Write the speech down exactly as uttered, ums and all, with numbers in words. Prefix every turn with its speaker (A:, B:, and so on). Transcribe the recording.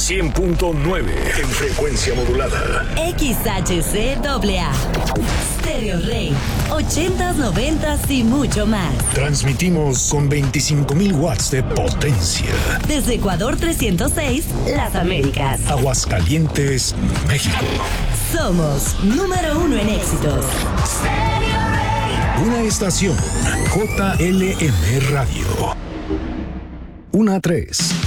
A: cien punto nueve en frecuencia modulada.
B: X H C A A. Stereo Rey. ochentas, noventas y mucho más.
A: Transmitimos con veinticinco mil watts de potencia.
B: Desde Ecuador trescientos seis, Las Américas.
A: Aguascalientes, México.
B: Somos número uno en éxitos.
A: Una estación J L M Radio. Una tres.